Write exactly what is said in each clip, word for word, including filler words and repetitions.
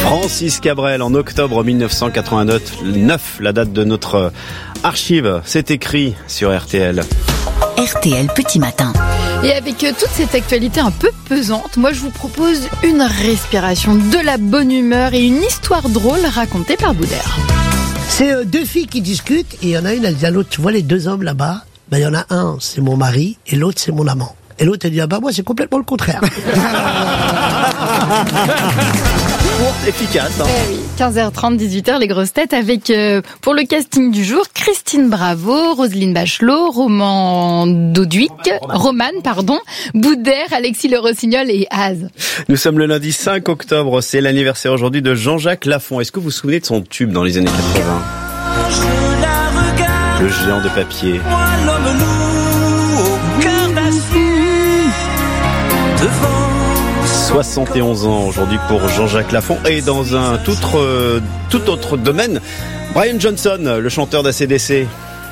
Francis Cabrel en octobre mille neuf cent quatre-vingt-neuf, la date de notre archive, c'est écrit sur R T L. R T L Petit Matin. Et avec toute cette actualité un peu pesante, moi je vous propose une respiration, de la bonne humeur et une histoire drôle racontée par Boudère. C'est euh, deux filles qui discutent et il y en a une, elle dit à l'autre, tu vois les deux hommes là-bas, ben il y en a un, c'est mon mari et l'autre c'est mon amant. Et l'autre elle dit, ah bah moi c'est complètement le contraire. Courte, efficace. Hein. Eh oui, quinze heures trente, dix-huit heures, les grosses têtes avec, euh, pour le casting du jour, Christine Bravo, Roselyne Bachelot, Roman Doduic, Romane, pardon, Boudère, Alexis Le Rossignol et Az. Nous sommes le lundi cinq octobre, c'est l'anniversaire aujourd'hui de Jean-Jacques Lafont. Est-ce que vous vous souvenez de son tube dans les années quatre-vingts ? Le géant de papier. soixante et onze ans aujourd'hui pour Jean-Jacques Lafont. Et dans un tout autre, tout autre domaine, Brian Johnson, le chanteur d'A C D C.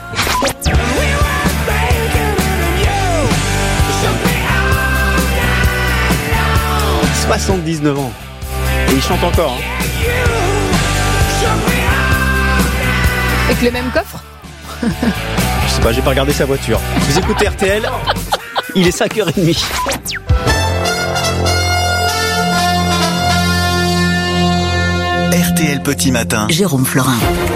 soixante-dix-neuf ans. Et il chante encore. Hein. Avec le même coffre ? Je sais pas, j'ai pas regardé sa voiture. Vous écoutez R T L ? Il est cinq heures trente. R T L Petit Matin. Jérôme Florin.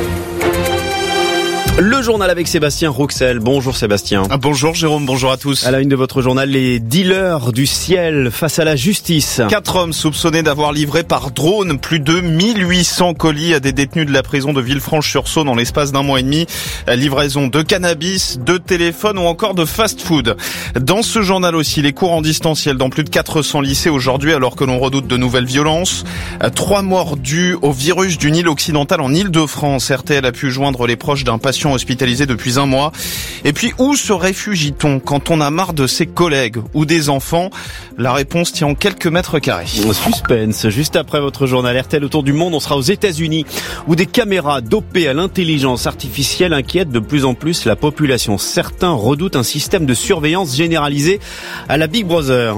Le journal avec Sébastien Rouxel. Bonjour Sébastien. Ah, bonjour Jérôme, bonjour à tous. À la une de votre journal, les dealers du ciel face à la justice. Quatre hommes soupçonnés d'avoir livré par drone plus de mille huit cents colis à des détenus de la prison de Villefranche-sur-Saône en l'espace d'un mois et demi. Livraison de cannabis, de téléphones ou encore de fast-food. Dans ce journal aussi, les cours en distanciel dans plus de quatre cents lycées aujourd'hui alors que l'on redoute de nouvelles violences. Trois morts dus au virus du Nil occidental en Île-de-France. R T L a pu joindre les proches d'un patient hospitalisé depuis un mois. Et puis, où se réfugie-t-on quand on a marre de ses collègues ou des enfants ? La réponse tient en quelques mètres carrés. Suspense. Juste après votre journal R T L autour du monde, on sera aux États-Unis où des caméras dopées à l'intelligence artificielle inquiètent de plus en plus la population. Certains redoutent un système de surveillance généralisé à la Big Brother.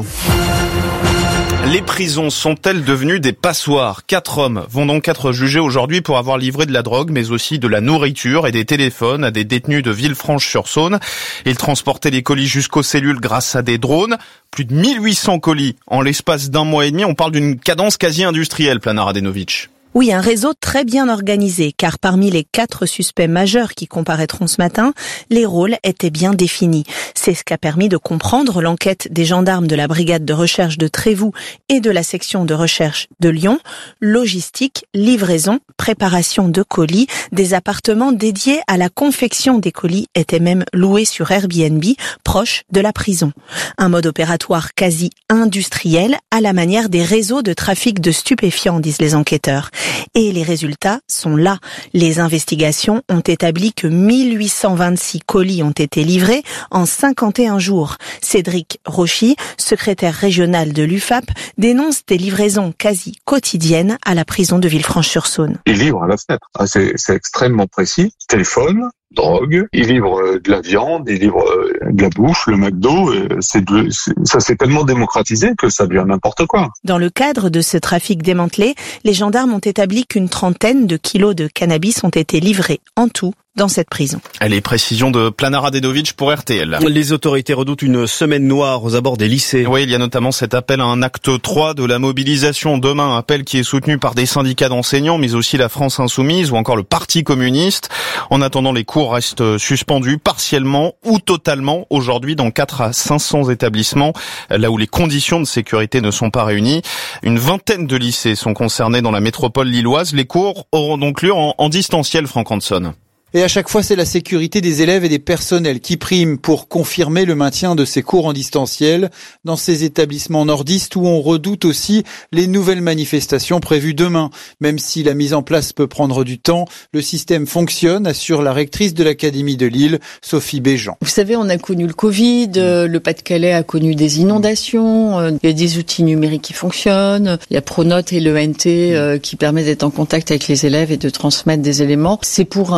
Les prisons sont-elles devenues des passoires ? Quatre hommes vont donc être jugés aujourd'hui pour avoir livré de la drogue, mais aussi de la nourriture et des téléphones à des détenus de Villefranche-sur-Saône. Ils transportaient les colis jusqu'aux cellules grâce à des drones. Plus de mille huit cents colis en l'espace d'un mois et demi. On parle d'une cadence quasi industrielle, Plana Radenovic. Oui, un réseau très bien organisé, car parmi les quatre suspects majeurs qui comparaîtront ce matin, les rôles étaient bien définis. C'est ce qu'a permis de comprendre l'enquête des gendarmes de la brigade de recherche de Trévoux et de la section de recherche de Lyon. Logistique, livraison, préparation de colis, des appartements dédiés à la confection des colis étaient même loués sur Airbnb, proche de la prison. Un mode opératoire quasi industriel, à la manière des réseaux de trafic de stupéfiants, disent les enquêteurs. Et les résultats sont là. Les investigations ont établi que mille huit cent vingt-six colis ont été livrés en cinquante et un jours. Cédric Rochy, secrétaire régional de l'U F A P, dénonce des livraisons quasi quotidiennes à la prison de Villefranche-sur-Saône. Ils livrent à la fenêtre. Ah, c'est, c'est extrêmement précis. Téléphone, drogue, ils livrent de la viande, ils livrent de la bouffe, le McDo, c'est de, c'est, ça s'est tellement démocratisé que ça devient n'importe quoi. Dans le cadre de ce trafic démantelé, les gendarmes ont établi qu'une trentaine de kilos de cannabis ont été livrés en tout dans cette prison. Les précisions de Plana Radenovic pour R T L. Les autorités redoutent une semaine noire aux abords des lycées. Oui, il y a notamment cet appel à un acte trois de la mobilisation demain, appel qui est soutenu par des syndicats d'enseignants, mais aussi la France Insoumise ou encore le Parti communiste. En attendant, les cours restent suspendus partiellement ou totalement aujourd'hui dans quatre à cinq cents établissements, là où les conditions de sécurité ne sont pas réunies. Une vingtaine de lycées sont concernés dans la métropole lilloise. Les cours auront donc lieu en, en distanciel, Franck Hanson. Et à chaque fois, c'est la sécurité des élèves et des personnels qui prime pour confirmer le maintien de ces cours en distanciel dans ces établissements nordistes où on redoute aussi les nouvelles manifestations prévues demain. Même si la mise en place peut prendre du temps, le système fonctionne, assure la rectrice de l'Académie de Lille, Sophie Béjean. Vous savez, on a connu le Covid, le Pas-de-Calais a connu des inondations, il y a des outils numériques qui fonctionnent, il y a Pronote et l'E N T qui permettent d'être en contact avec les élèves et de transmettre des éléments. C'est pour une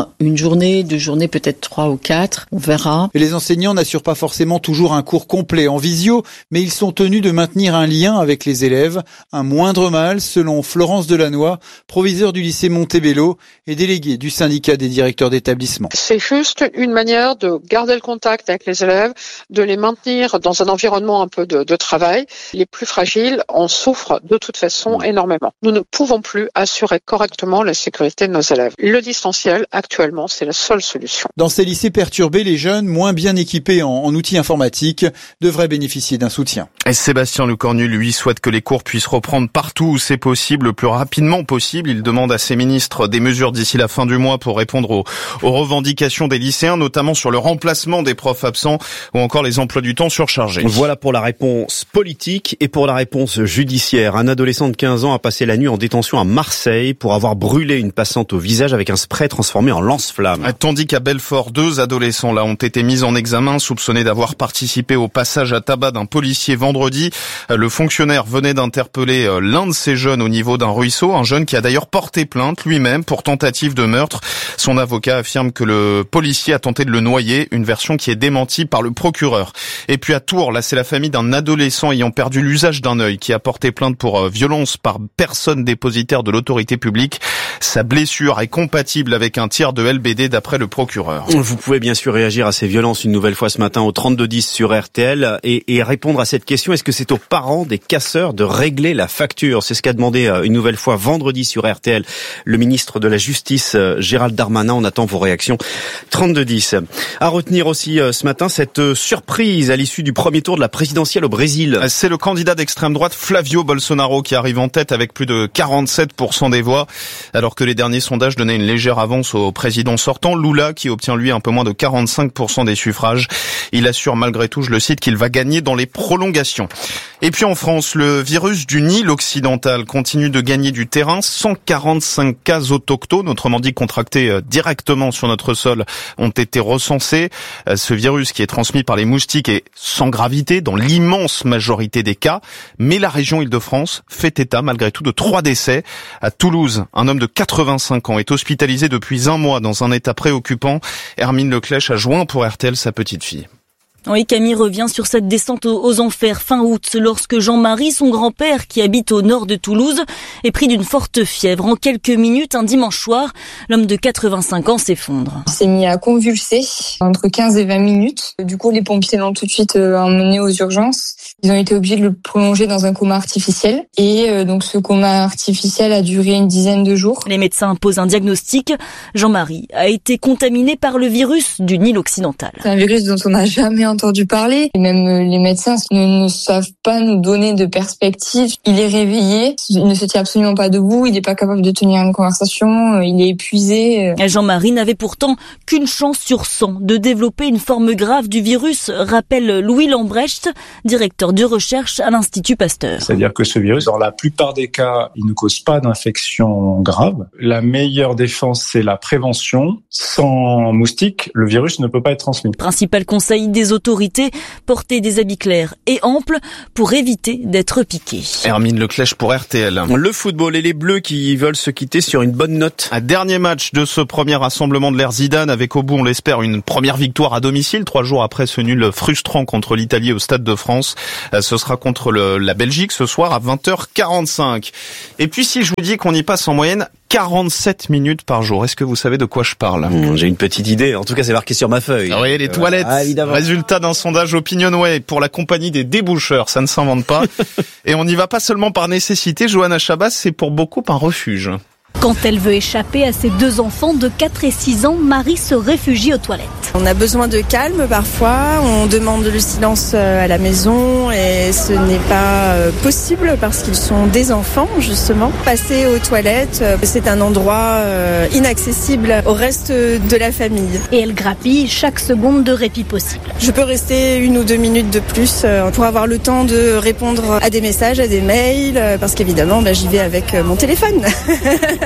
journée, deux journées, peut-être trois ou quatre, on verra. Et les enseignants n'assurent pas forcément toujours un cours complet en visio, mais ils sont tenus de maintenir un lien avec les élèves. Un moindre mal, selon Florence Delannoy, proviseur du lycée Montebello et déléguée du syndicat des directeurs d'établissement. C'est juste une manière de garder le contact avec les élèves, de les maintenir dans un environnement un peu de, de travail. Les plus fragiles en souffrent de toute façon énormément. Nous ne pouvons plus assurer correctement la sécurité de nos élèves. Le distanciel, actuellement, c'est la seule solution. Dans ces lycées perturbés, les jeunes, moins bien équipés en, en outils informatiques, devraient bénéficier d'un soutien. Et Sébastien Lecornu, lui, souhaite que les cours puissent reprendre partout où c'est possible, le plus rapidement possible. Il demande à ses ministres des mesures d'ici la fin du mois pour répondre aux, aux revendications des lycéens, notamment sur le remplacement des profs absents ou encore les emplois du temps surchargés. Voilà pour la réponse politique et pour la réponse judiciaire. Un adolescent de quinze ans a passé la nuit en détention à Marseille pour avoir brûlé une passante au visage avec un spray transformé en lance-flamme. Tandis qu'à Belfort, deux adolescents là ont été mis en examen, soupçonnés d'avoir participé au passage à tabac d'un policier vendredi. Le fonctionnaire venait d'interpeller l'un de ces jeunes au niveau d'un ruisseau, un jeune qui a d'ailleurs porté plainte lui-même pour tentative de meurtre. Son avocat affirme que le policier a tenté de le noyer, une version qui est démentie par le procureur. Et puis à Tours, là c'est la famille d'un adolescent ayant perdu l'usage d'un œil qui a porté plainte pour violence par personne dépositaire de l'autorité publique. Sa blessure est compatible avec un tir de L B D d'après le procureur. Vous pouvez bien sûr réagir à ces violences une nouvelle fois ce matin au trente-deux dix sur R T L et, et répondre à cette question. Est-ce que c'est aux parents des casseurs de régler la facture? C'est ce qu'a demandé une nouvelle fois vendredi sur R T L le ministre de la Justice Gérald Darmanin. On attend vos réactions. trente-deux dix. À retenir aussi ce matin cette surprise à l'issue du premier tour de la présidentielle au Brésil. C'est le candidat d'extrême droite Flavio Bolsonaro qui arrive en tête avec plus de quarante-sept pour cent des voix, alors que les derniers sondages donnaient une légère avance au président sortant, Lula, qui obtient lui un peu moins de quarante-cinq pour cent des suffrages. Il assure malgré tout, je le cite, qu'il va gagner dans les prolongations. Et puis en France, le virus du Nil occidental continue de gagner du terrain. cent quarante-cinq cas autochtones, autrement dit contractés directement sur notre sol, ont été recensés. Ce virus qui est transmis par les moustiques est sans gravité dans l'immense majorité des cas. Mais la région Île-de-France fait état malgré tout de trois décès. À Toulouse, un homme de quatre-vingt-cinq ans est hospitalisé depuis un mois dans un état préoccupant. Hermine Leclèche a joint pour R T L sa petite fille. Oui, Camille revient sur cette descente aux enfers fin août lorsque Jean-Marie, son grand-père qui habite au nord de Toulouse, est pris d'une forte fièvre. En quelques minutes, un dimanche soir, l'homme de quatre-vingt-cinq ans s'effondre. Il s'est mis à convulser entre quinze et vingt minutes. Du coup, les pompiers l'ont tout de suite emmené aux urgences. Ils ont été obligés de le prolonger dans un coma artificiel. Et euh, donc ce coma artificiel a duré une dizaine de jours. Les médecins posent un diagnostic. Jean-Marie a été contaminé par le virus du Nil occidental. C'est un virus dont on n'a jamais entendu parler. Et même les médecins ne, ne savent pas nous donner de perspective. Il est réveillé, il ne se tient absolument pas debout, il n'est pas capable de tenir une conversation, il est épuisé. Jean-Marie n'avait pourtant qu'une chance sur cent de développer une forme grave du virus, rappelle Louis Lambrecht, directeur de recherche à l'Institut Pasteur. C'est-à-dire que ce virus, dans la plupart des cas, il ne cause pas d'infection grave. La meilleure défense, c'est la prévention. Sans moustiques, le virus ne peut pas être transmis. Principal conseil des autorités, porter des habits clairs et amples pour éviter d'être piqué. Hermine Leclèche pour R T L. Le football et les Bleus qui veulent se quitter sur une bonne note. Un dernier match de ce premier rassemblement de l'ère Zidane avec au bout, on l'espère, une première victoire à domicile, trois jours après ce nul frustrant contre l'Italie au Stade de France. Ce sera contre le, la Belgique ce soir à vingt heures quarante-cinq. Et puis si je vous dis qu'on y passe en moyenne quarante-sept minutes par jour, est-ce que vous savez de quoi je parle? mmh, J'ai une petite idée, en tout cas c'est marqué sur ma feuille. Ah oui, les toilettes. Ah, résultat d'un sondage Opinionway pour la compagnie des déboucheurs, ça ne s'invente pas. Et on n'y va pas seulement par nécessité, Johanna Chabas, c'est pour beaucoup un refuge. Quand elle veut échapper à ses deux enfants de quatre et six ans, Marie se réfugie aux toilettes. On a besoin de calme parfois, on demande le silence à la maison et ce n'est pas possible parce qu'ils sont des enfants justement. Passer aux toilettes, c'est un endroit inaccessible au reste de la famille. Et elle grappille chaque seconde de répit possible. Je peux rester une ou deux minutes de plus pour avoir le temps de répondre à des messages, à des mails, parce qu'évidemment bah, j'y vais avec mon téléphone.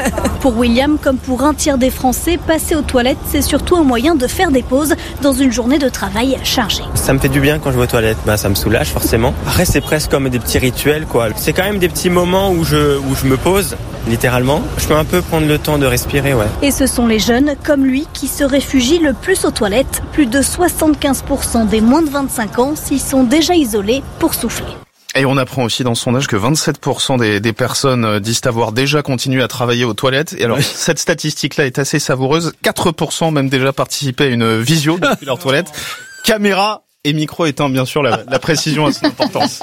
Pour William, comme pour un tiers des Français, passer aux toilettes, c'est surtout un moyen de faire des pauses dans une journée de travail chargée. Ça me fait du bien quand je vais aux toilettes, bah, ça me soulage forcément. Après, c'est presque comme des petits rituels, quoi. C'est quand même des petits moments où je, où je me pose, littéralement. Je peux un peu prendre le temps de respirer, ouais. Et ce sont les jeunes, comme lui, qui se réfugient le plus aux toilettes. Plus de soixante-quinze pour cent des moins de vingt-cinq ans s'y sont déjà isolés pour souffler. Et on apprend aussi dans ce sondage que vingt-sept pour cent des, des personnes disent avoir déjà continué à travailler aux toilettes. Et alors, oui. Cette statistique-là est assez savoureuse. quatre pour cent même déjà participé à une visio depuis leur toilette. Caméra et micro éteint, bien sûr, la, la précision a son importance.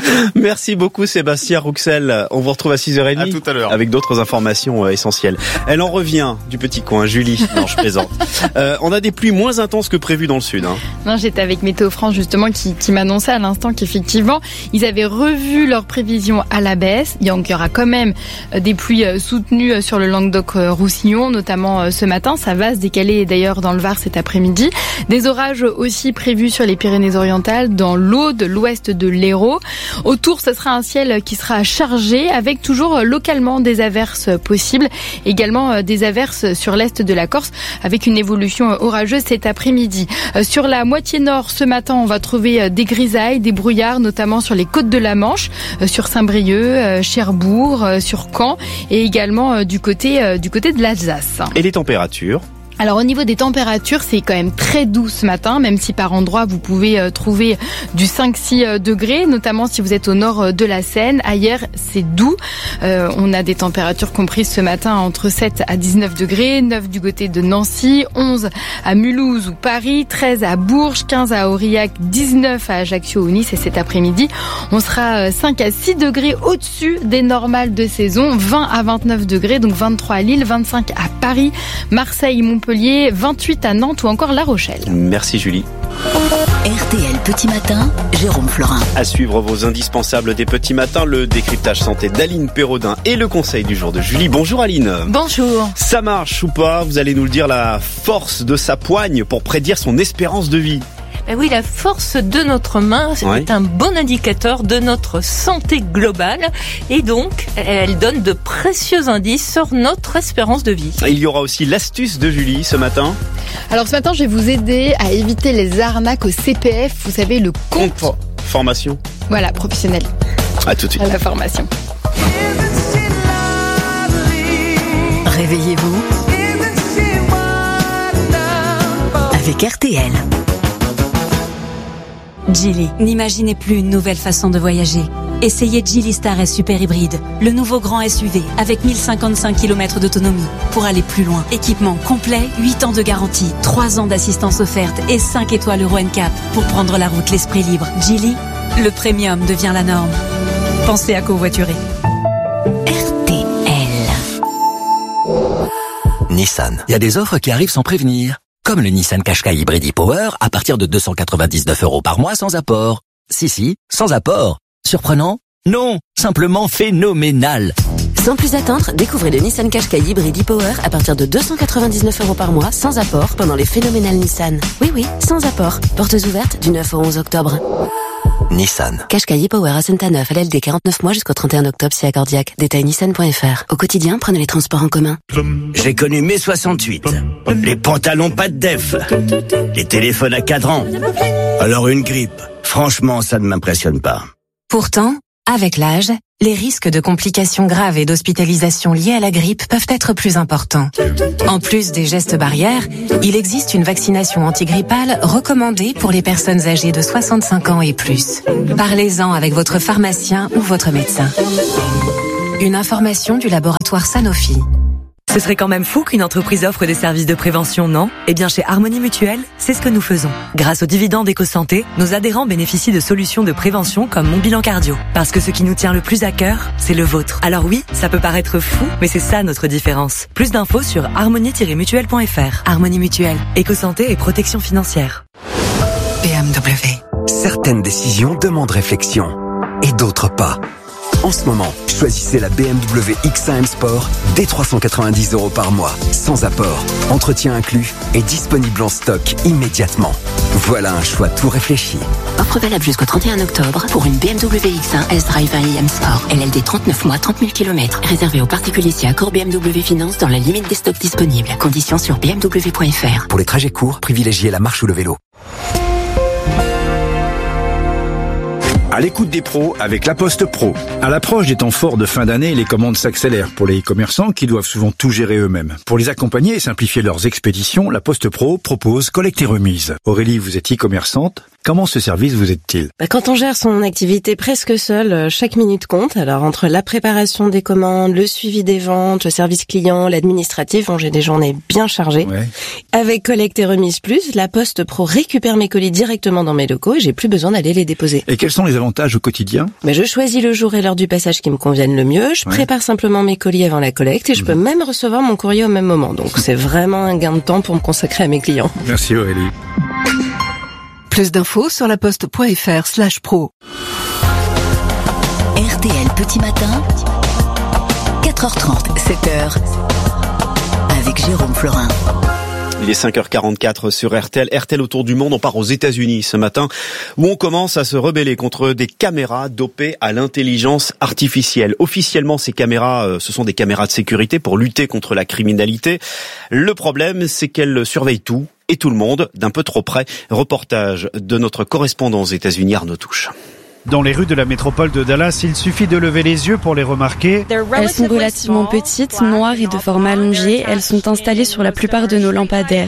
Merci beaucoup Sébastien Rouxel. On vous retrouve à six heures trente. À tout à l'heure. Avec d'autres informations euh, essentielles. Elle en revient du petit coin, Julie. Non, je plaisante. Euh, on a des pluies moins intenses que prévu dans le sud. Hein. Non, j'étais avec Météo France justement qui, qui m'annonçait à l'instant qu'effectivement, ils avaient revu leurs prévisions à la baisse. Il y aura quand même des pluies soutenues sur le Languedoc-Roussillon, notamment ce matin. Ça va se décaler d'ailleurs dans le Var cet après-midi. Des orages aussi prévus sur les Pyrénées-Orientales, dans l'Aude, l'ouest de l'Hérault. Autour, ce sera un ciel qui sera chargé avec toujours localement des averses possibles. Également des averses sur l'est de la Corse avec une évolution orageuse cet après-midi. Sur la moitié nord, ce matin, on va trouver des grisailles, des brouillards, notamment sur les côtes de la Manche, sur Saint-Brieuc, Cherbourg, sur Caen et également du côté, du côté de l'Alsace. Et les températures ? Alors au niveau des températures, c'est quand même très doux ce matin, même si par endroits vous pouvez euh, trouver du cinq six degrés, notamment si vous êtes au nord de la Seine. Ailleurs, c'est doux. Euh, on a des températures comprises ce matin entre sept à dix-neuf degrés, neuf du côté de Nancy, onze à Mulhouse ou Paris, treize à Bourges, quinze à Aurillac, dix-neuf à Ajaccio ou Nice. Et cet après-midi, on sera cinq à six degrés au-dessus des normales de saison, vingt à vingt-neuf degrés, donc vingt-trois à Lille, vingt-cinq à Paris, Marseille, Montpellier, vingt-huit à Nantes ou encore La Rochelle. Merci Julie. R T L Petit Matin, Jérôme Florin. À suivre vos indispensables des petits matins, le décryptage santé d'Aline Perraudin et le conseil du jour de Julie. Bonjour Aline. Bonjour. Ça marche ou pas? Vous allez nous le dire, la force de sa poigne pour prédire son espérance de vie. Ben oui, la force de notre main, c'est ouais. un bon indicateur de notre santé globale et donc elle donne de précieux indices sur notre espérance de vie. Il y aura aussi l'astuce de Julie ce matin. Alors ce matin, je vais vous aider à éviter les arnaques au C P F, vous savez, le compte. compte. Formation. Voilà, professionnel. À tout de suite. À la formation. Réveillez-vous avec R T L. Geely, n'imaginez plus une nouvelle façon de voyager. Essayez Geely Star S Super Hybride, le nouveau grand S U V avec mille cinquante-cinq kilomètres d'autonomie pour aller plus loin. Équipement complet, huit ans de garantie, trois ans d'assistance offerte et cinq étoiles Euro N C A P pour prendre la route l'esprit libre. Geely, le premium devient la norme. Pensez à covoiturer. R T L. Nissan, il y a des offres qui arrivent sans prévenir. Comme le Nissan Qashqai Hybrid e-Power à partir de deux cent quatre-vingt-dix-neuf euros par mois sans apport. Si, si, sans apport. Surprenant? Non, simplement phénoménal. Sans plus attendre, découvrez le Nissan Qashqai Hybrid e-Power à partir de deux cent quatre-vingt-dix-neuf euros par mois sans apport pendant les phénoménales Nissan. Oui, oui, sans apport. Portes ouvertes du neuf au onze octobre. Nissan. Qashqai e-Power à Saint-Aneuf, L L D quarante-neuf mois jusqu'au trente et un octobre si accordiaque. Détail nissan point f r. Au quotidien, prenez les transports en commun. J'ai connu mai soixante-huit. Les pantalons pas de def. Les téléphones à cadran. Alors une grippe. Franchement, ça ne m'impressionne pas. Pourtant, avec l'âge, les risques de complications graves et d'hospitalisation liées à la grippe peuvent être plus importants. En plus des gestes barrières, il existe une vaccination antigrippale recommandée pour les personnes âgées de soixante-cinq ans et plus. Parlez-en avec votre pharmacien ou votre médecin. Une information du laboratoire Sanofi. Ce serait quand même fou qu'une entreprise offre des services de prévention, non? Eh bien, chez Harmonie Mutuelle, c'est ce que nous faisons. Grâce aux dividendes EcoSanté, nos adhérents bénéficient de solutions de prévention comme Mon Bilan Cardio. Parce que ce qui nous tient le plus à cœur, c'est le vôtre. Alors oui, ça peut paraître fou, mais c'est ça notre différence. Plus d'infos sur harmonie tiret mutuelle point f r. Harmonie Mutuelle, EcoSanté et protection financière. B M W. Certaines décisions demandent réflexion et d'autres pas. En ce moment, choisissez la B M W X un M Sport dès trois cent quatre-vingt-dix euros par mois, sans apport, entretien inclus et disponible en stock immédiatement. Voilà un choix tout réfléchi. Offre valable jusqu'au trente et un octobre pour une B M W X un S-Drive I M Sport. L L D trente-neuf mois, trente mille kilomètres. Réservé aux particuliers si accord B M W Finance dans la limite des stocks disponibles. Conditions sur b m w point f r. Pour les trajets courts, privilégiez la marche ou le vélo. À l'écoute des pros avec La Poste Pro. À l'approche des temps forts de fin d'année, les commandes s'accélèrent pour les commerçants qui doivent souvent tout gérer eux-mêmes. Pour les accompagner et simplifier leurs expéditions, La Poste Pro propose collecte et remise. Aurélie, vous êtes e-commerçante. Comment ce service vous aide-t-il ? Bah, quand on gère son activité presque seul, chaque minute compte. Alors entre la préparation des commandes, le suivi des ventes, le service client, l'administratif, bon, j'ai des journées bien chargées. Ouais. Avec Collecte et Remise Plus, La Poste Pro récupère mes colis directement dans mes locaux et j'ai plus besoin d'aller les déposer. Et quels sont les avantages au quotidien ? Mais je choisis le jour et l'heure du passage qui me conviennent le mieux. Je Ouais. prépare simplement mes colis avant la collecte et je peux même recevoir mon courrier au même moment. Donc c'est vraiment un gain de temps pour me consacrer à mes clients. Merci Aurélie. Plus d'infos sur laposte.fr slash pro. R T L Petit Matin, quatre heures trente, sept heures, avec Jérôme Florin. Il est cinq heures quarante-quatre sur R T L. R T L autour du monde, on part aux États-Unis ce matin, où on commence à se rebeller contre des caméras dopées à l'intelligence artificielle. Officiellement, ces caméras, euh, ce sont des caméras de sécurité pour lutter contre la criminalité. Le problème, c'est qu'elles surveillent tout et tout le monde d'un peu trop près. Reportage de notre correspondant aux États-Unis, Arnaud Touche. Dans les rues de la métropole de Dallas, il suffit de lever les yeux pour les remarquer. Elles sont relativement petites, noires et de forme allongée. Elles sont installées sur la plupart de nos lampadaires.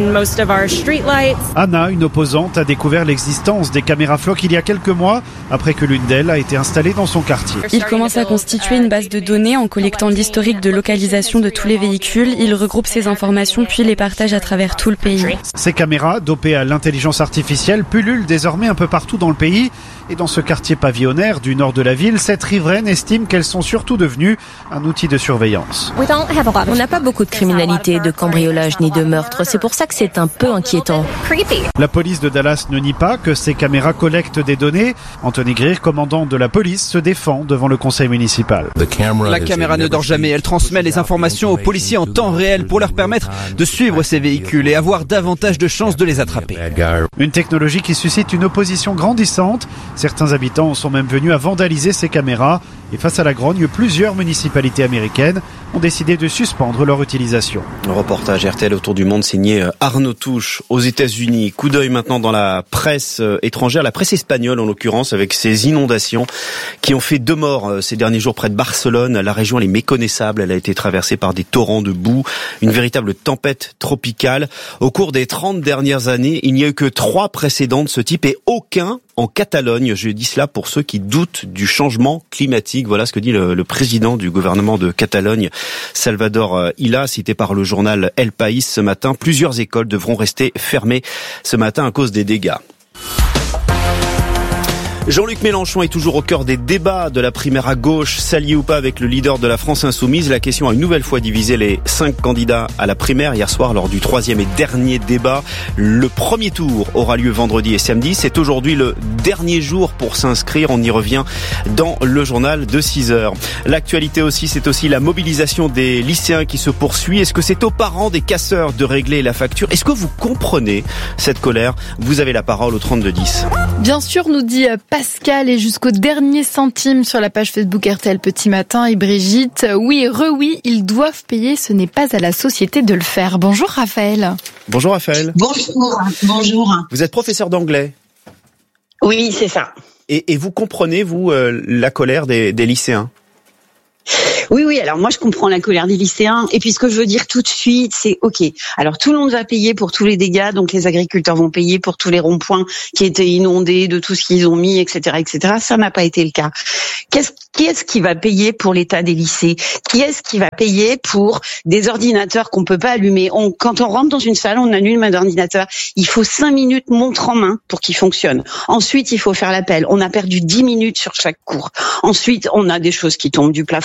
Anna, une opposante, a découvert l'existence des caméras flocs il y a quelques mois, après que l'une d'elles a été installée dans son quartier. Ils commencent à constituer une base de données en collectant l'historique de localisation de tous les véhicules. Ils regroupent ces informations puis les partagent à travers tout le pays. Ces caméras, dopées à l'intelligence artificielle, pullulent désormais un peu partout dans le pays. Et dans ce quartier pavillonnaire du nord de la ville, cette riveraine estime qu'elles sont surtout devenues un outil de surveillance. On n'a pas beaucoup de criminalité, de cambriolage ni de meurtre. C'est pour ça que c'est un peu inquiétant. La police de Dallas ne nie pas que ces caméras collectent des données. Anthony Greer, commandant de la police, se défend devant le conseil municipal. La caméra ne dort jamais. Elle transmet les informations aux policiers en temps réel pour leur permettre de suivre ces véhicules et avoir davantage de chances de les attraper. Une technologie qui suscite une opposition grandissante. Certains habitants sont même venus à vandaliser ces caméras. Et face à la grogne, plusieurs municipalités américaines ont décidé de suspendre leur utilisation. Le reportage R T L autour du monde signé Arnaud Touche aux États-Unis. Coup d'œil maintenant dans la presse étrangère, la presse espagnole en l'occurrence, avec ces inondations qui ont fait deux morts ces derniers jours près de Barcelone. La région elle est méconnaissable, elle a été traversée par des torrents de boue, une véritable tempête tropicale. Au cours des trente dernières années, il n'y a eu que trois précédents de ce type et aucun en Catalogne. Je dis cela pour ceux qui doutent du changement climatique. Voilà ce que dit le, le président du gouvernement de Catalogne, Salvador Illa, cité par le journal El País ce matin. Plusieurs écoles devront rester fermées ce matin à cause des dégâts. Jean-Luc Mélenchon est toujours au cœur des débats de la primaire à gauche. S'allier ou pas avec le leader de la France Insoumise, la question a une nouvelle fois divisé les cinq candidats à la primaire hier soir lors du troisième et dernier débat. Le premier tour aura lieu vendredi et samedi. C'est aujourd'hui le dernier jour pour s'inscrire. On y revient dans le journal de six heures. L'actualité aussi, c'est aussi la mobilisation des lycéens qui se poursuit. Est-ce que c'est aux parents des casseurs de régler la facture ? Est-ce que vous comprenez cette colère ? Vous avez la parole au trente-deux dix. Bien sûr, nous dit Pascal, et jusqu'au dernier centime sur la page Facebook R T L Petit Matin. Et Brigitte, oui, re-oui, ils doivent payer, ce n'est pas à la société de le faire. Bonjour Raphaël. Bonjour Raphaël. Bonjour, bonjour. Vous êtes professeur d'anglais ? Oui, c'est ça. Et, et vous comprenez, vous, euh, la colère des, des lycéens ? Oui, oui, alors moi je comprends la colère des lycéens, et puis ce que je veux dire tout de suite, c'est ok, alors tout le monde va payer pour tous les dégâts, donc les agriculteurs vont payer pour tous les ronds-points qui étaient inondés, de tout ce qu'ils ont mis, et cetera, et cetera. Ça n'a pas été le cas. Qu'est-ce, qui est-ce qui va payer pour l'état des lycées ? Qui est-ce qui va payer pour des ordinateurs qu'on peut pas allumer ? on, Quand on rentre dans une salle, on allume un ordinateur, il faut cinq minutes montre en main pour qu'il fonctionne. Ensuite, il faut faire l'appel. On a perdu dix minutes sur chaque cours. Ensuite, on a des choses qui tombent du plafond, on a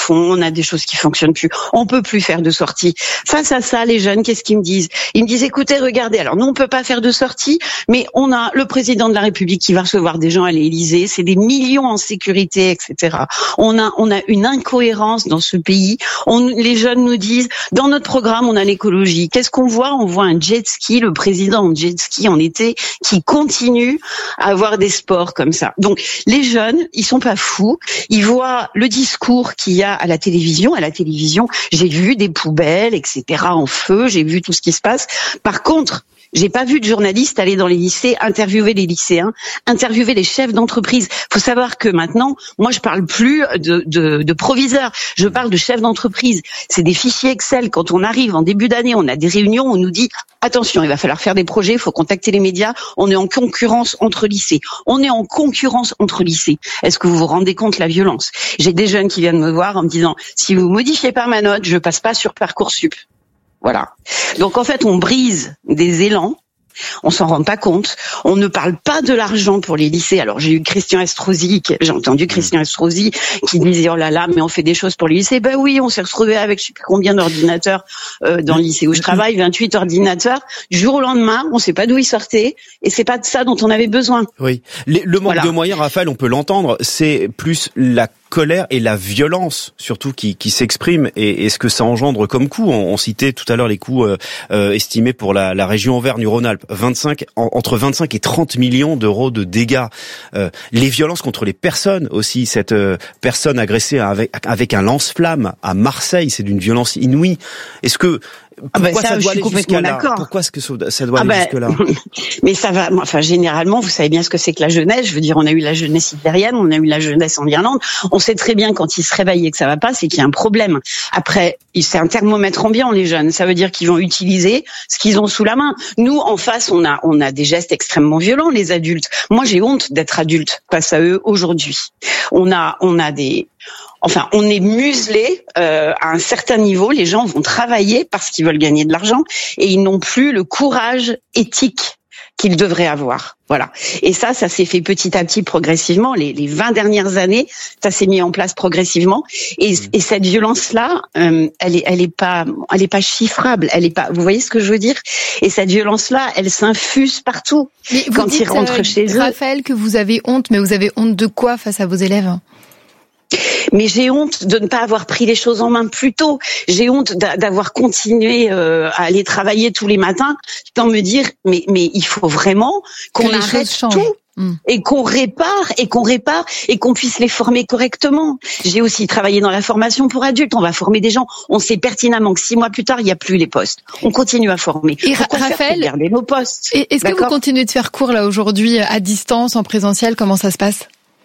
a des choses qui fonctionnent plus. On peut plus faire de sorties. Face à ça, les jeunes, qu'est-ce qu'ils me disent? Ils me disent, écoutez, regardez, alors nous, on peut pas faire de sorties, mais on a le président de la République qui va recevoir des gens à l'Élysée, c'est des millions en sécurité, et cetera. On a, on a une incohérence dans ce pays. On, les jeunes nous disent, dans notre programme, on a l'écologie. Qu'est-ce qu'on voit? On voit un jet ski, le président en jet ski en été, qui continue à avoir des sports comme ça. Donc, les jeunes, ils sont pas fous. Ils voient le discours qu'il y a à la télévision. À la télévision, j'ai vu des poubelles, et cetera en feu. J'ai vu tout ce qui se passe. Par contre, j'ai pas vu de journalistes aller dans les lycées, interviewer les lycéens, interviewer les chefs d'entreprise. Faut savoir que maintenant, moi, je parle plus de, de, de proviseurs, je parle de chefs d'entreprise. C'est des fichiers Excel. Quand on arrive en début d'année, on a des réunions, on nous dit attention, il va falloir faire des projets, il faut contacter les médias. On est en concurrence entre lycées. On est en concurrence entre lycées. Est-ce que vous vous rendez compte de la violence? J'ai des jeunes qui viennent me voir en me disant si vous modifiez pas ma note, je passe pas sur Parcoursup. Voilà. Donc en fait, on brise des élans. On s'en rend pas compte. On ne parle pas de l'argent pour les lycées. Alors j'ai eu Christian Estrosi, j'ai entendu Christian Estrosi qui disait oh là là, mais on fait des choses pour les lycées. Ben oui, on s'est retrouvé avec je sais plus combien d'ordinateurs euh, dans le lycée où je travaille, vingt-huit ordinateurs. Du jour au lendemain, on sait pas d'où ils sortaient et c'est pas de ça dont on avait besoin. Oui. Les, le manque voilà. de moyens, Raphaël, on peut l'entendre. C'est plus la colère et la violence surtout qui, qui s'expriment et, et ce que ça engendre comme coût. On, on citait tout à l'heure les coûts euh, euh, estimés pour la, la région Auvergne-Rhône-Alpes, vingt-cinq en, entre vingt-cinq et trente millions d'euros de dégâts. Euh, les violences contre les personnes aussi. Cette euh, personne agressée avec, avec un lance-flamme à Marseille, c'est d'une violence inouïe. Est-ce que Pourquoi ah ben ça, ça doit aller jusqu'à là? D'accord. Pourquoi est-ce que ça doit ah aller ben, jusque là? Mais ça va. Enfin, généralement, vous savez bien ce que c'est que la jeunesse. Je veux dire, on a eu la jeunesse hitlérienne, on a eu la jeunesse en Irlande. On sait très bien quand ils se réveillent et que ça va pas, c'est qu'il y a un problème. Après, c'est un thermomètre ambiant, les jeunes. Ça veut dire qu'ils vont utiliser ce qu'ils ont sous la main. Nous, en face, on a, on a des gestes extrêmement violents, les adultes. Moi, j'ai honte d'être adulte face à eux aujourd'hui. On a, on a des Enfin, on est muselé euh, à un certain niveau. Les gens vont travailler parce qu'ils veulent gagner de l'argent et ils n'ont plus le courage éthique qu'ils devraient avoir. Voilà. Et ça, ça s'est fait petit à petit, progressivement. Les, les vingt dernières années, ça s'est mis en place progressivement. Et, et cette violence-là, euh, elle est, elle est pas, elle est pas chiffrable. Elle est pas. Vous voyez ce que je veux dire? Et cette violence-là, elle s'infuse partout. Mais vous quand dites, ils rentrent euh, chez eux. Raphaël, que vous avez honte, mais vous avez honte de quoi face à vos élèves? Mais j'ai honte de ne pas avoir pris les choses en main plus tôt. J'ai honte d'avoir continué euh, à aller travailler tous les matins, sans me dire mais mais il faut vraiment qu'on arrête tout. Mmh. Et qu'on répare, et qu'on répare, et qu'on puisse les former correctement. J'ai aussi travaillé dans la formation pour adultes. On va former des gens. On sait pertinemment que six mois plus tard, il n'y a plus les postes. On continue à former. Et Pourquoi Raphaël, faire garder nos postes. Est-ce que vous continuez de faire cours là aujourd'hui à distance, en présentiel? Comment ça se passe?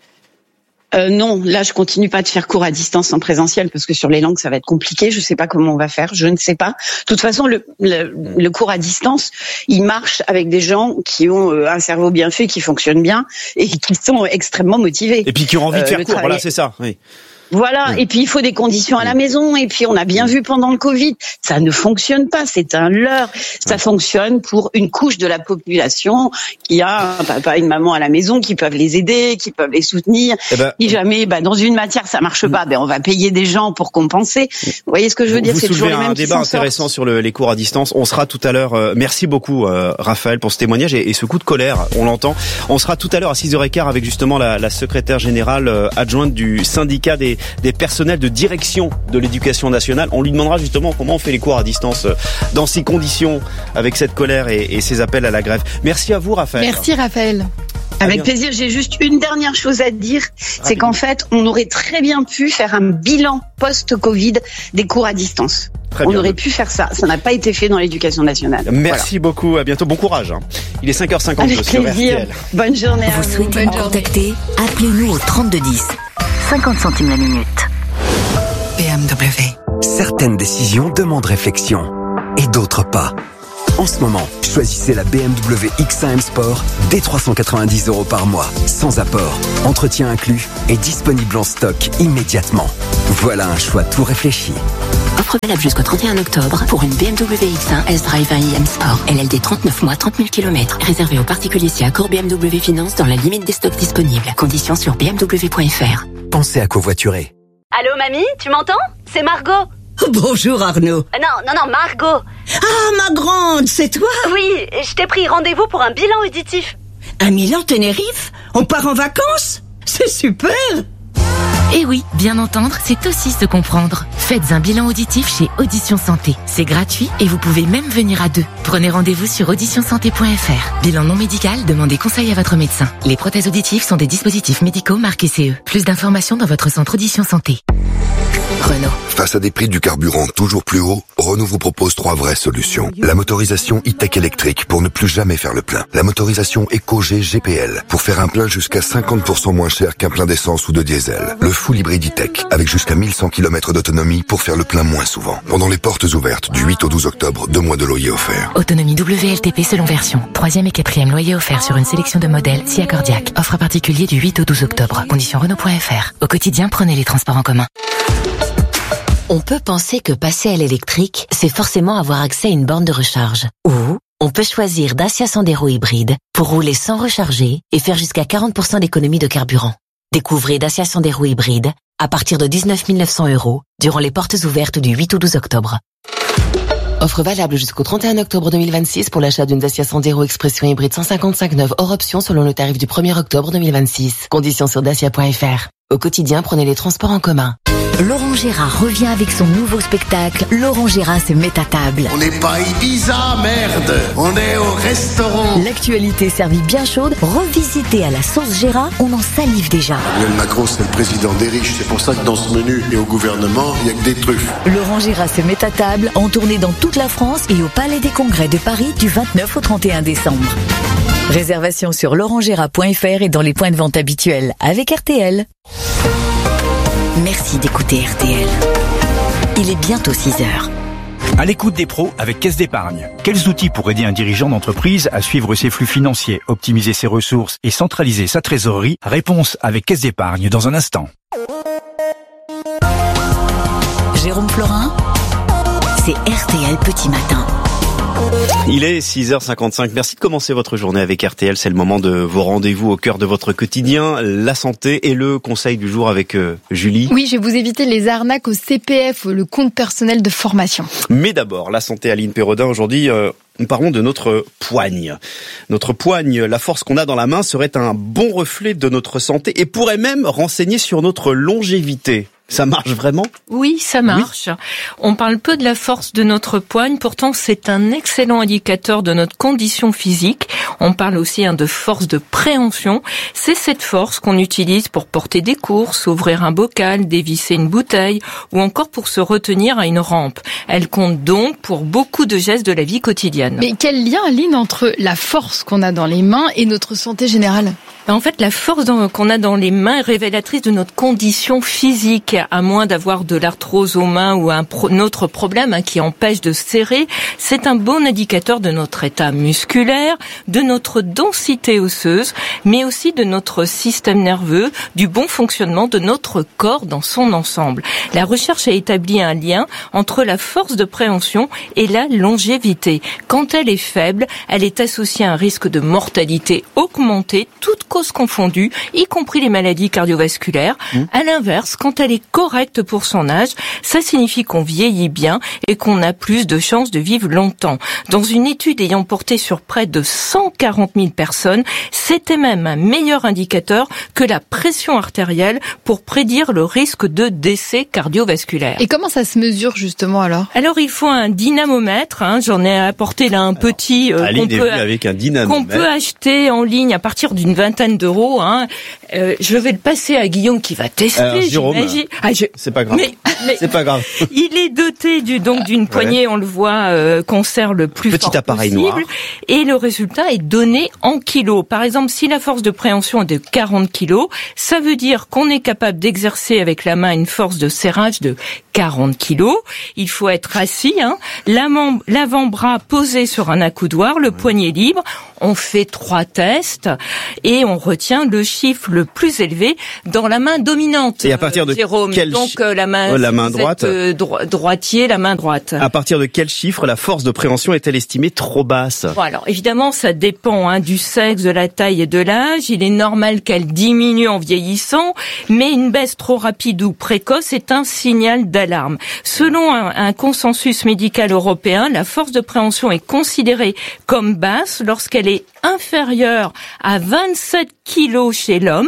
Euh, non, là je continue pas de faire cours à distance en présentiel parce que sur les langues ça va être compliqué. Je sais pas comment on va faire, je ne sais pas. De toute façon, le, le, le cours à distance, il marche avec des gens qui ont euh, un cerveau bien fait, qui fonctionne bien et qui sont extrêmement motivés. Et puis qui ont envie de euh, faire cours. travail... Voilà, c'est ça. Oui. Voilà, oui. Et puis il faut des conditions à la maison, et puis on a bien vu pendant le Covid, ça ne fonctionne pas, c'est un leurre. Ça fonctionne pour une couche de la population qui a un papa et une maman à la maison qui peuvent les aider, qui peuvent les soutenir. Eh ben, si jamais bah, dans une matière ça marche pas, ben on va payer des gens pour compenser. Vous voyez ce que je veux vous, dire? Vous c'est toujours les mêmes un débat intéressant sur le, les cours à distance. On sera tout à l'heure. Euh, merci beaucoup euh, Raphaël pour ce témoignage et, et ce coup de colère. On l'entend. On sera tout à l'heure à six heures quinze avec justement la, la secrétaire générale euh, adjointe du syndicat des, des personnels de direction de l'éducation nationale. On lui demandera justement comment on fait les cours à distance dans ces conditions, avec cette colère et, et ces appels à la grève. Merci à vous, Raphaël. Merci, Raphaël. Avec plaisir. J'ai juste une dernière chose à dire, c'est qu'en fait, on aurait très bien pu faire un bilan post-Covid des cours à distance. Très on bien. aurait pu faire ça. Ça n'a pas été fait dans l'éducation nationale. Merci voilà. beaucoup. À bientôt. Bon courage. Hein. Il est cinq heures cinquante-deux sur R T L. Bonne journée. Vous souhaitez nous contacter? Appelez-nous au trente-deux dix. cinquante centimes la minute. B M W. Certaines décisions demandent réflexion et d'autres pas. En ce moment, choisissez la B M W X un M Sport dès trois cent quatre-vingt-dix euros par mois, sans apport, entretien inclus et disponible en stock immédiatement. Voilà un choix tout réfléchi. Offre valable jusqu'au trente et un octobre pour une B M W X un S-Drive un I M Sport. L L D trente-neuf mois, trente mille kilomètres. Réservé aux particuliers si accord B M W Finance dans la limite des stocks disponibles. Conditions sur b m w point f r. Pensez à covoiturer. Allô, mamie, tu m'entends? C'est Margot. Bonjour Arnaud. Euh, non, non, non, Margot. Ah, ma grande, c'est toi? Oui, je t'ai pris rendez-vous pour un bilan auditif. Un Milan Tenerife? On part en vacances? C'est super! Et oui, bien entendre, c'est aussi se comprendre. Faites un bilan auditif chez Audition Santé. C'est gratuit et vous pouvez même venir à deux. Prenez rendez-vous sur audition santé point f r. Bilan non médical, demandez conseil à votre médecin. Les prothèses auditives sont des dispositifs médicaux marqués C E. Plus d'informations dans votre centre Audition Santé. Renault. Face à des prix du carburant toujours plus hauts, Renault vous propose trois vraies solutions. La motorisation e-tech électrique pour ne plus jamais faire le plein. La motorisation EcoG G P L pour faire un plein jusqu'à cinquante pour cent moins cher qu'un plein d'essence ou de diesel. Le full hybride e-tech avec jusqu'à mille cent kilomètres d'autonomie pour faire le plein moins souvent. Pendant les portes ouvertes du huit au douze octobre, deux mois de loyer offert. Autonomie W L T P selon version. Troisième et quatrième loyer offert sur une sélection de modèles si accordiaque. Offre particulier du huit au douze octobre. Conditions Renault point f r. Au quotidien, prenez les transports en commun. On peut penser que passer à l'électrique, c'est forcément avoir accès à une borne de recharge. Ou on peut choisir Dacia Sandero hybride pour rouler sans recharger et faire jusqu'à quarante pour cent d'économie de carburant. Découvrez Dacia Sandero hybride à partir de dix-neuf mille neuf cents euros durant les portes ouvertes du huit au douze octobre. Offre valable jusqu'au trente et un octobre deux mille vingt-six pour l'achat d'une Dacia Sandero Expression hybride cent cinquante-cinq neuve hors option selon le tarif du premier octobre deux mille vingt-six. Conditions sur dacia point f r. Au quotidien, prenez les transports en commun. Laurent Gérard revient avec son nouveau spectacle. Laurent Gérard se met à table. On n'est pas Ibiza, merde. On est au restaurant. L'actualité servie bien chaude, revisitée à la sauce Gérard, on en salive déjà. Emmanuel Macron, c'est le président des riches. C'est pour ça que dans ce menu et au gouvernement, il n'y a que des truffes. Laurent Gérard se met à table, en tournée dans toute la France et au Palais des Congrès de Paris du vingt-neuf au trente et un décembre. Réservation sur laurent gérard point f r et dans les points de vente habituels avec R T L. Merci d'écouter R T L. Il est bientôt six heures. À l'écoute des pros avec Caisse d'épargne. Quels outils pour aider un dirigeant d'entreprise à suivre ses flux financiers, optimiser ses ressources et centraliser sa trésorerie? Réponse avec Caisse d'épargne dans un instant. Jérôme Florin, c'est R T L Petit Matin. Il est six heures cinquante-cinq. Merci de commencer votre journée avec R T L. C'est le moment de vos rendez-vous au cœur de votre quotidien, la santé et le conseil du jour avec euh, Julie. Oui, je vais vous éviter les arnaques au C P F, le compte personnel de formation. Mais d'abord, la santé, Aline Perrodin. Aujourd'hui, euh, nous parlons de notre poigne. Notre poigne, la force qu'on a dans la main, serait un bon reflet de notre santé et pourrait même renseigner sur notre longévité. Ça marche vraiment? Oui, ça marche. Oui. On parle peu de la force de notre poigne, pourtant c'est un excellent indicateur de notre condition physique. On parle aussi hein, de force de préhension. C'est cette force qu'on utilise pour porter des courses, ouvrir un bocal, dévisser une bouteille ou encore pour se retenir à une rampe. Elle compte donc pour beaucoup de gestes de la vie quotidienne. Mais quel lien, Aline, entre la force qu'on a dans les mains et notre santé générale? En fait, la force qu'on a dans les mains est révélatrice de notre condition physique. À moins d'avoir de l'arthrose aux mains ou un, pro, un autre problème hein, qui empêche de serrer, c'est un bon indicateur de notre état musculaire, de notre densité osseuse, mais aussi de notre système nerveux, du bon fonctionnement de notre corps dans son ensemble. La recherche a établi un lien entre la force de préhension et la longévité. Quand elle est faible, elle est associée à un risque de mortalité augmenté, toutes causes confondues, y compris les maladies cardiovasculaires. Mmh. À l'inverse, quand elle est correcte pour son âge, ça signifie qu'on vieillit bien et qu'on a plus de chances de vivre longtemps. Dans une étude ayant porté sur près de cent quarante mille personnes, c'était même un meilleur indicateur que la pression artérielle pour prédire le risque de décès cardiovasculaire. Et comment ça se mesure justement alors? Alors il faut un dynamomètre, hein, j'en ai apporté là un alors, petit euh, qu'on, peut, avec un dynamomètre. qu'on peut acheter en ligne à partir d'une vingtaine d'euros. Hein. Euh, je vais le passer à Guillaume qui va tester. Alors, Jérôme, Ah, je... c'est pas grave. Mais, mais c'est pas grave. Il est doté du, donc d'une poignée, ouais. on le voit, euh, qu'on serre le plus Petit fort appareil possible. Noir. Et le résultat est donné en kilos. Par exemple, si la force de préhension est de quarante kilos, ça veut dire qu'on est capable d'exercer avec la main une force de serrage de quarante kilos. Il faut être assis, hein, l'avant-bras posé sur un accoudoir, le ouais. poignet libre. On fait trois tests et on retient le chiffre le plus élevé dans la main dominante. Et à partir de Jérôme. quel Donc euh, la main, oh, la main vous droite. êtes, euh, dro- droitier, la main droite. À partir de quel chiffre la force de préhension est-elle estimée trop basse? Bon, alors évidemment, ça dépend hein, du sexe, de la taille et de l'âge. Il est normal qu'elle diminue en vieillissant, mais une baisse trop rapide ou précoce est un signal d'alarme. Selon un, un consensus médical européen, la force de préhension est considérée comme basse lorsqu'elle est inférieure à vingt-sept kilos chez l'homme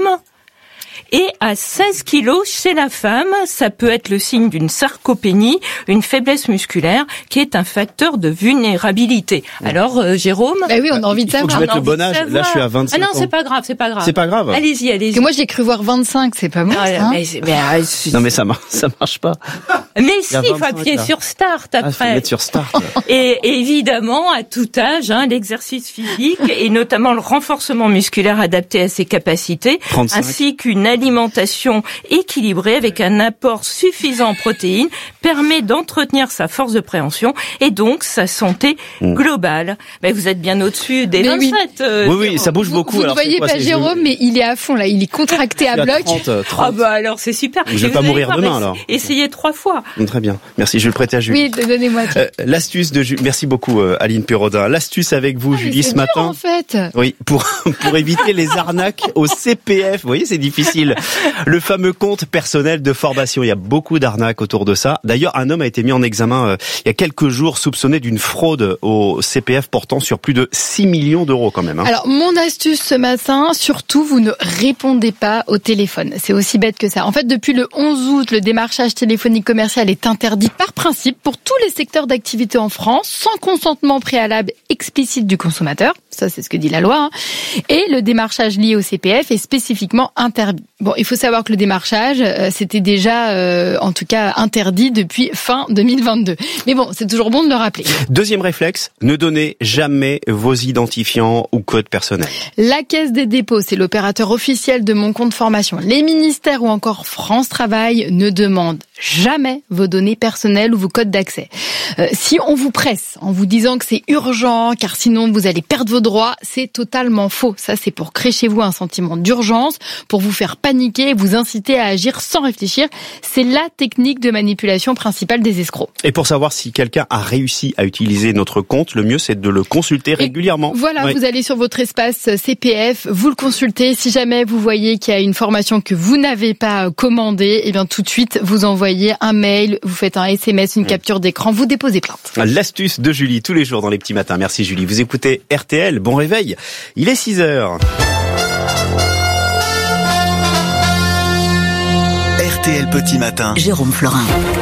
et à seize kilos chez la femme. Ça peut être le signe d'une sarcopénie, une faiblesse musculaire, qui est un facteur de vulnérabilité. Alors, euh, Jérôme? Bah oui, on a envie de savoir. Il faut que je mette le bon âge. Là, je suis à vingt-cinq ans. Ah non, ans. c'est pas grave, c'est pas grave. C'est pas grave. Allez-y, allez-y. Que moi, j'ai cru voir vingt-cinq, c'est pas bon, Ah, ça, hein mais, c'est- mais, euh, c'est- Non mais ça marche, ça marche pas. mais si, Il y a il faut vingt-cinq, appuyer là. sur Start Ah, faut après. mettre sur start. Et évidemment, à tout âge, hein, l'exercice physique et notamment le renforcement musculaire adapté à ses capacités, trente-cinq. ainsi qu'une alimentation équilibrée avec un apport suffisant en protéines, permet d'entretenir sa force de préhension et donc sa santé Mm. globale. Ben, vous êtes bien au-dessus des Mais oui. vingt-sept. euh, Oui, oui, Jérôme. ça bouge Vous, beaucoup. vous ne alors, c'est voyez quoi, pas c'est- Jérôme, mais il est à fond, là. Il est contracté à Je suis bloc. trente, euh, Ah trente. bah alors c'est super. Je vais Et pas vous allez mourir voir, demain, ess- alors. Essayez trois fois. Très bien. Merci, je vais le prêter à Julie. Oui, donnez-moi. Euh, L'astuce de Julie. Merci beaucoup, euh, Aline Pérodin. L'astuce avec vous, Ah, mais Julie, c'est ce dur, matin. en fait. Oui, pour pour éviter les arnaques au C P F. Vous voyez, c'est difficile. Le fameux compte personnel de formation. Il y a beaucoup d'arnaques autour de ça. D'ailleurs, un homme a été mis en examen euh, il y a quelques jours, soupçonné d'une fraude au C P F portant sur plus de six millions d'euros quand même. Hein. Alors, mon astuce ce matin, surtout, vous ne répondez pas au téléphone. C'est aussi bête que ça. En fait, depuis le onze août, le démarchage téléphonique commercial est interdit par principe pour tous les secteurs d'activité en France, sans consentement préalable explicite du consommateur. Ça, c'est ce que dit la loi. Hein. Et le démarchage lié au C P F est spécifiquement interdit. Bon, il faut savoir que le démarchage, euh, c'était déjà, euh, en tout cas, interdit depuis fin deux mille vingt-deux. Mais bon, c'est toujours bon de le rappeler. Deuxième réflexe, ne donnez jamais vos identifiants ou codes personnels. La Caisse des dépôts, c'est l'opérateur officiel de mon compte formation. Les ministères ou encore France Travail ne demandent jamais vos données personnelles ou vos codes d'accès. Euh, si on vous presse en vous disant que c'est urgent, car sinon vous allez perdre vos droits, c'est totalement faux. Ça, c'est pour créer chez vous un sentiment d'urgence, pour vous faire paniquer et vous inciter à agir sans réfléchir. C'est la technique de manipulation principale des escrocs. Et pour savoir si quelqu'un a réussi à utiliser notre compte, le mieux c'est de le consulter régulièrement. Voilà, Oui. vous allez sur votre espace C P F, vous le consultez. Si jamais vous voyez qu'il y a une formation que vous n'avez pas commandée, eh bien tout de suite vous envoyez un mail, vous faites un S M S, une capture d'écran, vous déposez plainte. L'astuce de Julie, tous les jours dans les petits matins. Merci Julie. Vous écoutez R T L, bon réveil. Il est six heures. R T L Petit Matin. Jérôme Florin.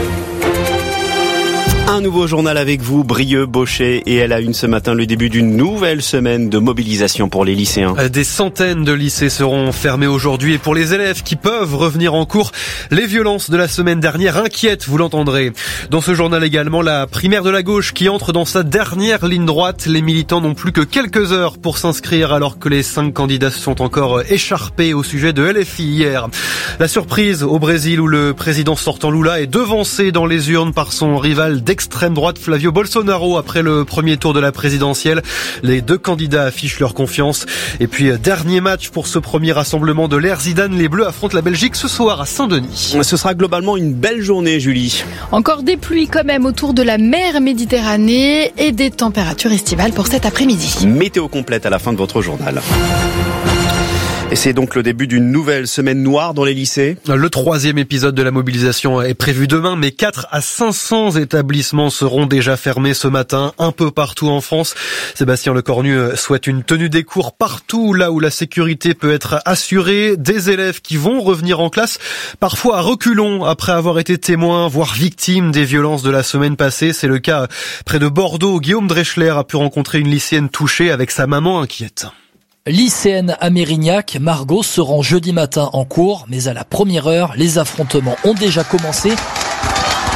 Un nouveau journal avec vous, Brieux, Baucher, et elle a une ce matin le début d'une nouvelle semaine de mobilisation pour les lycéens. Des centaines de lycées seront fermés aujourd'hui et pour les élèves qui peuvent revenir en cours, les violences de la semaine dernière inquiètent, vous l'entendrez. Dans ce journal également, la primaire de la gauche qui entre dans sa dernière ligne droite. Les militants n'ont plus que quelques heures pour s'inscrire alors que les cinq candidats se sont encore écharpés au sujet de L F I hier. La surprise au Brésil où le président sortant Lula est devancé dans les urnes par son rival d'extrême droite Flavio Bolsonaro après le premier tour de la présidentielle. Les deux candidats affichent leur confiance. Et puis, dernier match pour ce premier rassemblement de l'ère Zidane. Les Bleus affrontent la Belgique ce soir à Saint-Denis. Ce sera globalement une belle journée, Julie. Encore des pluies quand même autour de la mer Méditerranée et des températures estivales pour cet après-midi. Météo complète à la fin de votre journal. Et c'est donc le début d'une nouvelle semaine noire dans les lycées. Le troisième épisode de la mobilisation est prévu demain, mais quatre à cinq cents établissements seront déjà fermés ce matin, un peu partout en France. Sébastien Lecornu souhaite une tenue des cours partout là où la sécurité peut être assurée. Des élèves qui vont revenir en classe, parfois à reculons après avoir été témoins, voire victimes des violences de la semaine passée. C'est le cas près de Bordeaux. Guillaume Dreschler a pu rencontrer une lycéenne touchée avec sa maman inquiète. Lycéenne à Mérignac, Margot se rend jeudi matin en cours, mais à la première heure, les affrontements ont déjà commencé.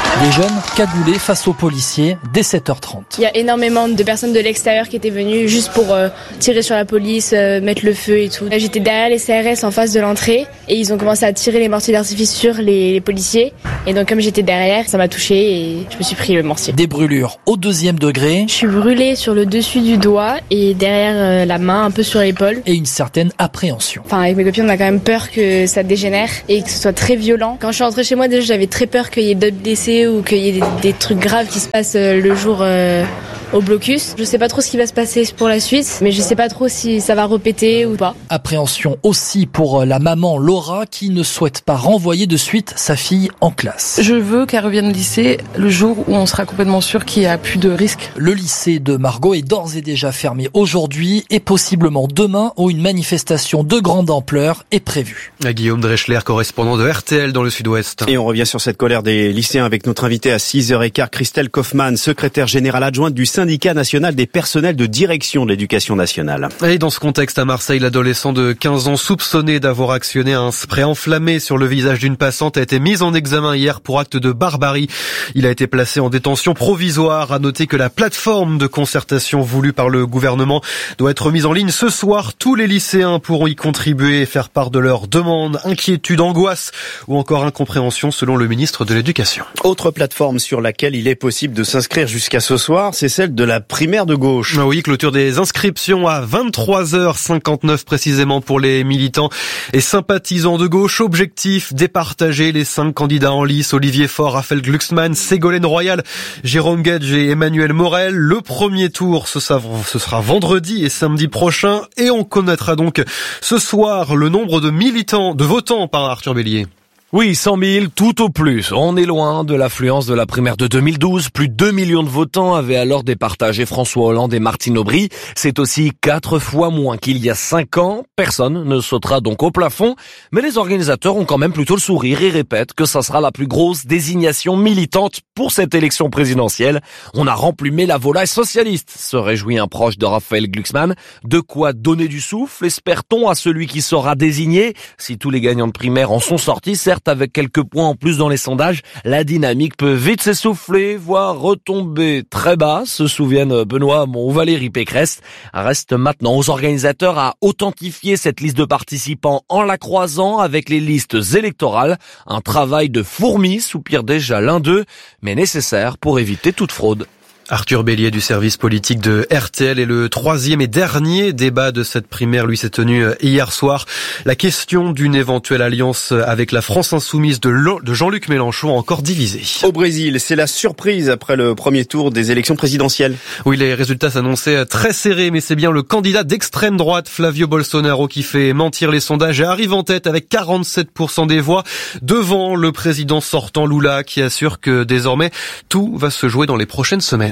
Des jeunes cagoulés face aux policiers dès sept heures trente. Il y a énormément de personnes de l'extérieur qui étaient venues juste pour euh, tirer sur la police, euh, mettre le feu et tout. Là, j'étais derrière les C R S en face de l'entrée et ils ont commencé à tirer les mortiers d'artifice sur les, les policiers. Et donc comme j'étais derrière, ça m'a touchée et je me suis pris le mortier. Des brûlures au deuxième degré. Je suis brûlée sur le dessus du doigt et derrière euh, la main, un peu sur l'épaule. Et une certaine appréhension. Enfin, avec mes copines, on a quand même peur que ça dégénère et que ce soit très violent. Quand je suis rentrée chez moi, déjà, j'avais très peur qu'il y ait d'autres blessés ou qu'il y ait des, des trucs graves qui se passent le jour euh, au blocus. Je sais pas trop ce qui va se passer pour la suite, mais je sais pas trop si ça va répéter ou pas. Appréhension aussi pour la maman Laura qui ne souhaite pas renvoyer de suite sa fille en classe. Je veux qu'elle revienne au lycée le jour où on sera complètement sûr qu'il n'y a plus de risque. Le lycée de Margot est d'ores et déjà fermé aujourd'hui et possiblement demain où une manifestation de grande ampleur est prévue. Guillaume Dreschler, correspondant de R T L dans le Sud-Ouest. Et on revient sur cette colère des lycéens avec notre invité à six heures quinze, Christelle Kaufmann, secrétaire générale adjointe du syndicat national des personnels de direction de l'éducation nationale. Et dans ce contexte, à Marseille, l'adolescent de quinze ans soupçonné d'avoir actionné un spray enflammé sur le visage d'une passante a été mis en examen hier pour acte de barbarie. Il a été placé en détention provisoire. À noter que la plateforme de concertation voulue par le gouvernement doit être mise en ligne ce soir. Tous les lycéens pourront y contribuer et faire part de leurs demandes, inquiétudes, angoisses ou encore incompréhension selon le ministre de l'Éducation. Autre plateforme sur laquelle il est possible de s'inscrire jusqu'à ce soir, c'est celle de la primaire de gauche. Ah oui, clôture des inscriptions à vingt-trois heures cinquante-neuf précisément pour les militants et sympathisants de gauche. Objectif, départager les cinq candidats en lice, Olivier Faure, Raphaël Glucksmann, Ségolène Royal, Jérôme Gage et Emmanuel Morel. Le premier tour, ce sera vendredi et samedi prochain et on connaîtra donc ce soir le nombre de militants, de votants par Arthur Bélier. Oui, cent mille, tout au plus. On est loin de l'affluence de la primaire de deux mille douze. Plus de deux millions de votants avaient alors départagé François Hollande et Martine Aubry. C'est aussi quatre fois moins qu'il y a cinq ans. Personne ne sautera donc au plafond. Mais les organisateurs ont quand même plutôt le sourire et répètent que ça sera la plus grosse désignation militante pour cette élection présidentielle. On a remplumé la volaille socialiste, se réjouit un proche de Raphaël Glucksmann. De quoi donner du souffle, espère-t-on, à celui qui sera désigné. Si tous les gagnants de primaire en sont sortis, certes, avec quelques points en plus dans les sondages, la dynamique peut vite s'essouffler, voire retomber très bas, se souviennent Benoît Hamon ou Valérie Pécresse. Reste maintenant aux organisateurs à authentifier cette liste de participants en la croisant avec les listes électorales. Un travail de fourmi, soupire déjà l'un d'eux, mais nécessaire pour éviter toute fraude. Arthur Bélier du service politique de R T L et le troisième et dernier débat de cette primaire lui s'est tenu hier soir. La question d'une éventuelle alliance avec la France insoumise de Jean-Luc Mélenchon encore divisée. Au Brésil, c'est la surprise après le premier tour des élections présidentielles. Oui, les résultats s'annonçaient très serrés, mais c'est bien le candidat d'extrême droite, Flavio Bolsonaro, qui fait mentir les sondages et arrive en tête avec quarante-sept pour cent des voix, devant le président sortant Lula, qui assure que désormais tout va se jouer dans les prochaines semaines.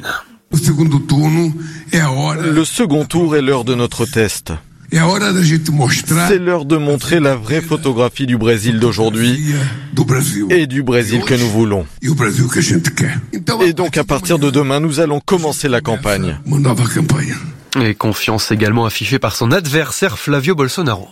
Le second tour est l'heure de notre test. C'est l'heure de montrer la vraie photographie du Brésil d'aujourd'hui et du Brésil que nous voulons. Et donc à partir de demain, nous allons commencer la campagne. Et confiance également affichée par son adversaire Flavio Bolsonaro.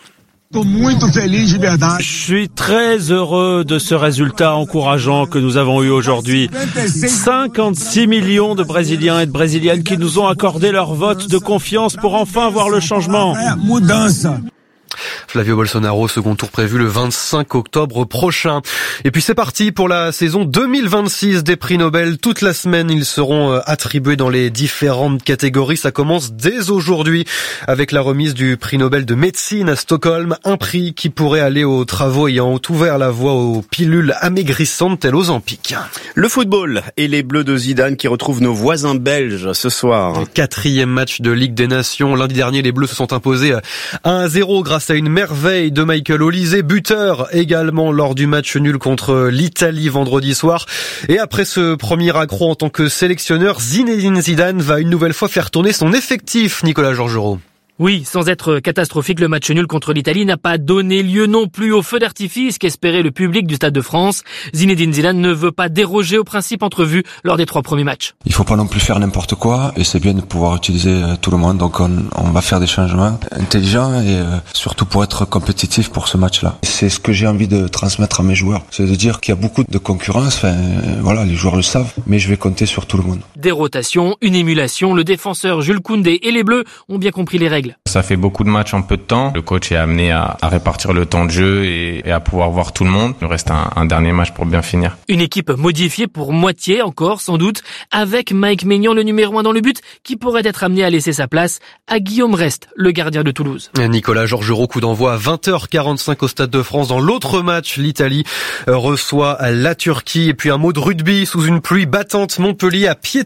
Je suis très heureux de ce résultat encourageant que nous avons eu aujourd'hui. cinquante-six millions de Brésiliens et de Brésiliennes qui nous ont accordé leur vote de confiance pour enfin voir le changement. Flavio Bolsonaro, second tour prévu le vingt-cinq octobre prochain. Et puis c'est parti pour la saison deux mille vingt-six des prix Nobel. Toute la semaine, ils seront attribués dans les différentes catégories. Ça commence dès aujourd'hui avec la remise du prix Nobel de médecine à Stockholm. Un prix qui pourrait aller aux travaux ayant ouvert la voie aux pilules amaigrissantes telles Ozempic. Le football et les Bleus de Zidane qui retrouvent nos voisins belges ce soir. Quatrième match de Ligue des Nations. Lundi dernier, les Bleus se sont imposés un à zéro grâce à une merveille de Michael Olise, buteur également lors du match nul contre l'Italie vendredi soir. Et après ce premier accroc en tant que sélectionneur, Zinedine Zidane va une nouvelle fois faire tourner son effectif, Nicolas Georgerot. Oui, sans être catastrophique, le match nul contre l'Italie n'a pas donné lieu non plus au feu d'artifice qu'espérait le public du Stade de France. Zinedine Zidane ne veut pas déroger au principe entrevu lors des trois premiers matchs. Il faut pas non plus faire n'importe quoi et c'est bien de pouvoir utiliser tout le monde. Donc on, on va faire des changements intelligents et euh, surtout pour être compétitif pour ce match-là. C'est ce que j'ai envie de transmettre à mes joueurs. C'est de dire qu'il y a beaucoup de concurrence. Enfin, euh, voilà, les joueurs le savent, mais je vais compter sur tout le monde. Des rotations, une émulation. Le défenseur Jules Koundé et les Bleus ont bien compris les règles. Ça fait beaucoup de matchs en peu de temps. Le coach est amené à, à répartir le temps de jeu et, et à pouvoir voir tout le monde. Il nous reste un, un dernier match pour bien finir. Une équipe modifiée pour moitié encore, sans doute, avec Mike Maignan, le numéro un dans le but, qui pourrait être amené à laisser sa place à Guillaume Rest, le gardien de Toulouse. Nicolas Georgerot, coup d'envoi à vingt heures quarante-cinq au Stade de France. Dans l'autre match, l'Italie reçoit la Turquie. Et puis un mot de rugby sous une pluie battante. Montpellier a piétiné